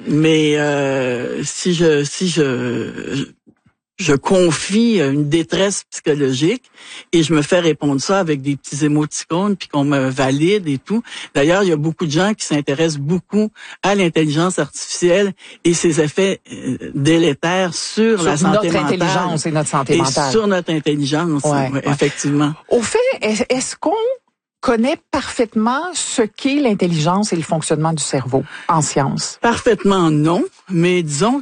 Mais si je confie une détresse psychologique et je me fais répondre ça avec des petits émoticônes puis qu'on me valide et tout. D'ailleurs, il y a beaucoup de gens qui s'intéressent beaucoup à l'intelligence artificielle et ses effets délétères sur la santé notre mentale. Intelligence et notre santé mentale. Et sur notre intelligence, ouais. Effectivement. Au fait, est-ce qu'on connaît parfaitement ce qu'est l'intelligence et le fonctionnement du cerveau en sciences? Parfaitement non, mais disons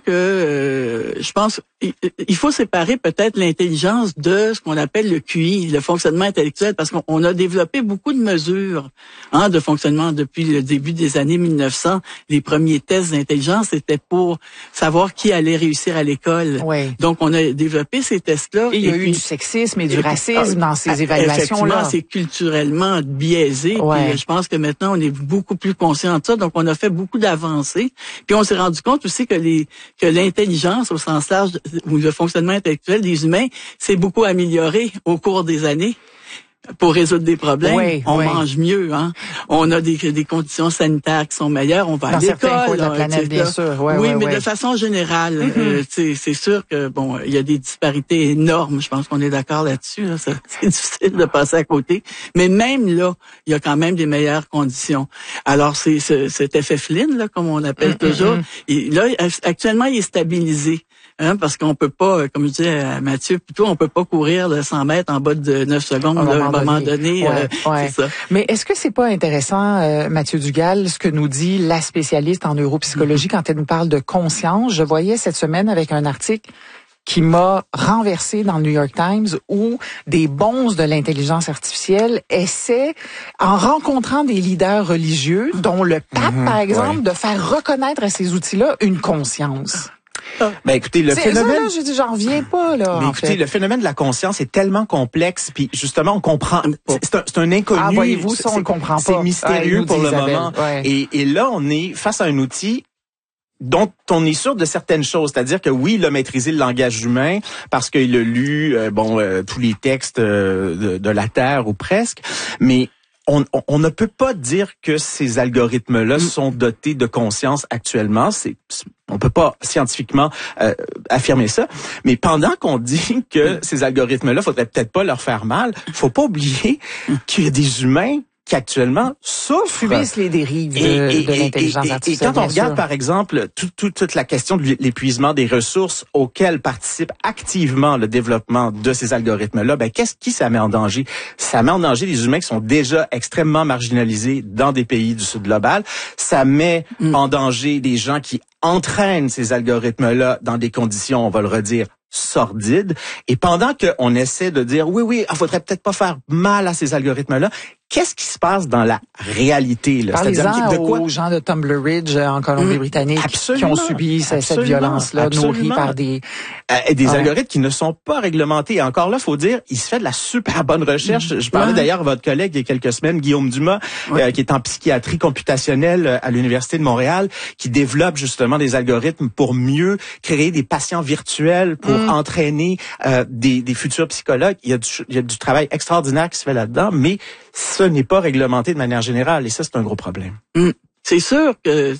que je pense il faut séparer peut-être l'intelligence de ce qu'on appelle le QI, le fonctionnement intellectuel, parce qu'on a développé beaucoup de mesures de fonctionnement depuis le début des années 1900. Les premiers tests d'intelligence étaient pour savoir qui allait réussir à l'école. Oui. Donc, on a développé ces tests-là. Et il y a eu du sexisme et du racisme dans ces évaluations-là. Effectivement, c'est culturellement biaisé. Ouais. Puis je pense que maintenant, on est beaucoup plus conscient de ça. Donc, on a fait beaucoup d'avancées. Puis on s'est rendu compte aussi que l'intelligence, au sens large, ou le fonctionnement intellectuel des humains, s'est beaucoup amélioré au cours des années. Pour résoudre des problèmes, on mange mieux, On a des conditions sanitaires qui sont meilleures, on va à l'école. Dans certains coins de la planète, bien sûr. Oui, mais de façon générale, c'est sûr que il y a des disparités énormes. Je pense qu'on est d'accord là-dessus. Là. C'est difficile de passer à côté. Mais même là, il y a quand même des meilleures conditions. Alors, c'est cet effet Flynn, là, comme on appelle toujours. Et là, actuellement, il est stabilisé. Parce qu'on peut pas, comme je disais à Mathieu plutôt, on peut pas courir de 100 mètres en bas de 9 secondes à un moment donné. C'est ça. Mais est-ce que c'est pas intéressant, Mathieu Dugal, ce que nous dit la spécialiste en neuropsychologie quand elle nous parle de conscience? Je voyais cette semaine avec un article qui m'a renversé dans le New York Times où des bonzes de l'intelligence artificielle essaient, en rencontrant des leaders religieux, dont le pape par exemple, de faire reconnaître à ces outils-là une conscience. Ben écoutez, le phénomène, j'en reviens pas là. Mais écoutez, le phénomène de la conscience est tellement complexe, puis justement on comprend. C'est un inconnu. Ah, voyez-vous, ça on le comprend pas. C'est mystérieux pour le moment. Ouais. Et là, on est face à un outil dont on est sûr de certaines choses, c'est-à-dire que oui, il a maîtrisé le langage humain parce qu'il a lu tous les textes de la Terre ou presque, mais on ne peut pas dire que ces algorithmes-là sont dotés de conscience actuellement. On peut pas scientifiquement affirmer ça. Mais pendant qu'on dit que ces algorithmes-là, faudrait peut-être pas leur faire mal, faut pas oublier qu'il y a des humains qui actuellement souffrent. Subissent les dérives de l'intelligence artificielle. Et quand on regarde, par exemple, toute la question de l'épuisement des ressources auxquelles participe activement le développement de ces algorithmes-là, qui ça met en danger? Ça met en danger les humains qui sont déjà extrêmement marginalisés dans des pays du Sud global. Ça met en danger des gens qui entraînent ces algorithmes-là dans des conditions, on va le redire, sordides. Et pendant qu'on essaie de dire, oui, il faudrait peut-être pas faire mal à ces algorithmes-là, qu'est-ce qui se passe dans la réalité? Parlez-en aux gens de Tumbler Ridge en Colombie-Britannique qui ont subi cette violence-là, nourrie par des algorithmes qui ne sont pas réglementés. Et encore là, faut dire, il se fait de la super bonne recherche. Je parlais d'ailleurs à votre collègue il y a quelques semaines, Guillaume Dumas, qui est en psychiatrie computationnelle à l'Université de Montréal, qui développe justement des algorithmes pour mieux créer des patients virtuels, pour entraîner des futurs psychologues. Il y a du travail extraordinaire qui se fait là-dedans, mais ce n'est pas réglementé de manière générale, et ça, c'est un gros problème. C'est sûr que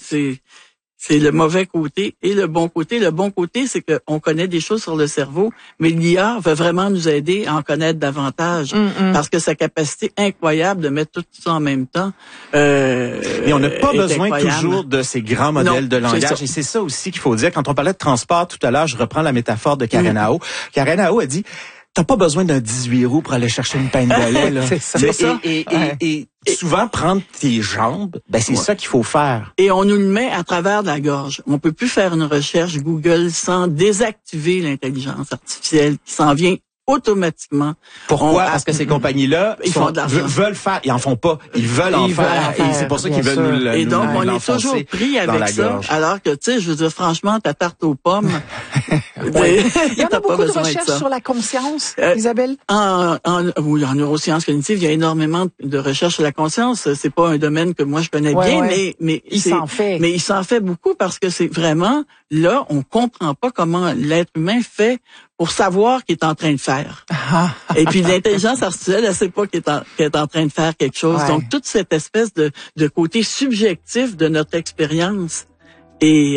c'est le mauvais côté et le bon côté. Le bon côté, c'est qu'on connaît des choses sur le cerveau, mais l'IA va vraiment nous aider à en connaître davantage parce que sa capacité incroyable de mettre tout ça en même temps. Mais on n'a pas besoin toujours de ces grands modèles de langage. Et c'est ça aussi qu'il faut dire. Quand on parlait de transport tout à l'heure, je reprends la métaphore de Karen Ao. Karen Ao a dit, t'as pas besoin d'un 18 roues pour aller chercher une peine de lait, là. C'est ça. Et souvent, prendre tes jambes, c'est ça qu'il faut faire. Et on nous le met à travers de la gorge. On peut plus faire une recherche Google sans désactiver l'intelligence artificielle qui s'en vient automatiquement. Pourquoi? Parce que ces compagnies-là veulent faire, ils en font pas, ils veulent en faire, et c'est pour ça qu'ils veulent nous et donc, on est toujours pris avec ça, alors que, tu sais, je veux dire, franchement, ta tarte aux pommes, il y en a beaucoup de recherches sur la conscience, Isabelle? En neurosciences cognitives, il y a énormément de recherches sur la conscience. C'est pas un domaine que moi je connais bien, mais il s'en fait. Mais il s'en fait beaucoup parce que c'est vraiment, là, on comprend pas comment l'être humain fait pour savoir qu'il est en train de faire. Et puis l'intelligence artificielle, elle sait pas qu'elle est en train de faire quelque chose. Donc toute cette espèce de côté subjectif de notre expérience est